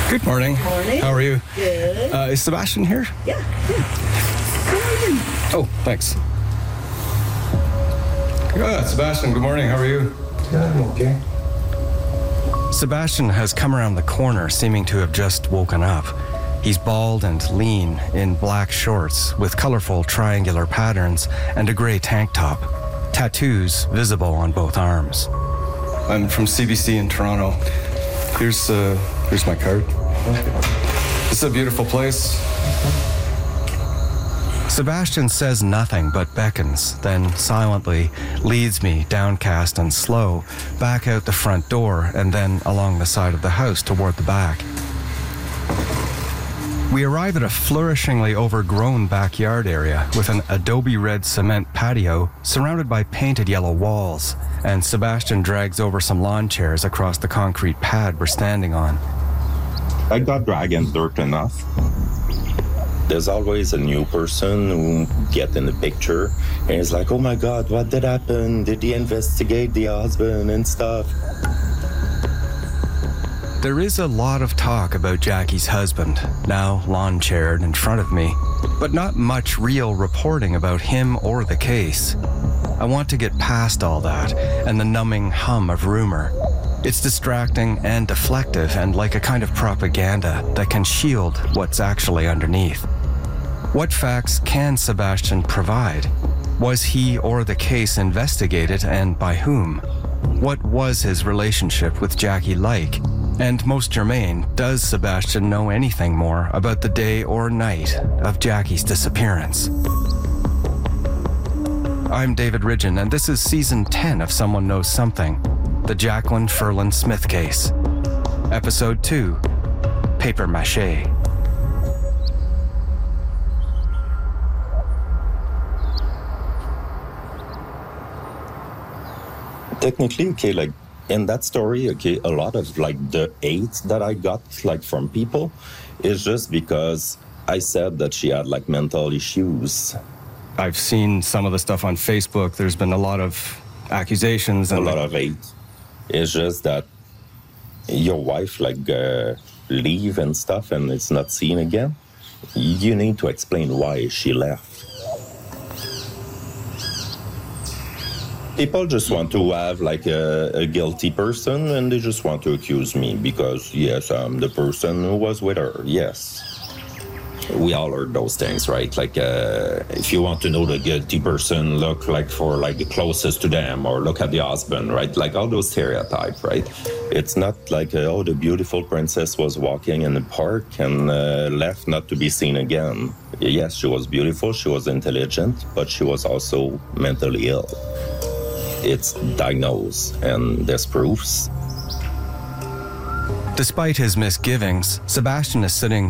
Good morning. Morning. How are you? Good. Is Sebastian here? Yeah. Come on in. Oh, thanks. Good, Sebastian, good morning. How are you? Yeah, I'm okay. Sebastian has come around the corner, seeming to have just woken up. He's bald and lean in black shorts with colorful triangular patterns and a gray tank top. Tattoos visible on both arms. I'm from CBC in Toronto. Here's my card. It's a beautiful place. Sebastian says nothing but beckons, then silently leads me, downcast and slow, back out the front door and then along the side of the house toward the back. We arrive at a flourishingly overgrown backyard area with an adobe red cement patio surrounded by painted yellow walls, and Sebastian drags over some lawn chairs across the concrete pad we're standing on. I got dragging dirt enough. There's always a new person who get in the picture and it's like, oh my God, what did happen? Did he investigate the husband and stuff? There is a lot of talk about Jackie's husband, now lawn-chaired in front of me, but not much real reporting about him or the case. I want to get past all that and the numbing hum of rumor. It's distracting and deflective and like a kind of propaganda that can shield what's actually underneath. What facts can Sebastian provide? Was he or the case investigated, and by whom? What was his relationship with Jackie like? And most germane, does Sebastian know anything more about the day or night of Jackie's disappearance? I'm David Ridgen, and this is Season 10 of Someone Knows Something, the Jacqueline Ferland Smith case. Episode 2, Paper Mache. Technically, okay, like in that story, okay, a lot of like the hate that I got like from people is just because I said that she had like mental issues. I've seen some of the stuff on Facebook. There's been a lot of accusations and a lot of hate. It's just that your wife like leave and stuff and it's not seen again. You need to explain why she left. People just want to have like a guilty person and they just want to accuse me because, yes, I'm the person who was with her, yes. We all heard those things, right? Like, if you want to know the guilty person, look like for like the closest to them or look at the husband, right? Like all those stereotypes, right? It's not like, oh, the beautiful princess was walking in the park and left not to be seen again. Yes, she was beautiful, she was intelligent, but she was also mentally ill. It's diagnosed, and there's proofs. Despite his misgivings, Sebastian is sitting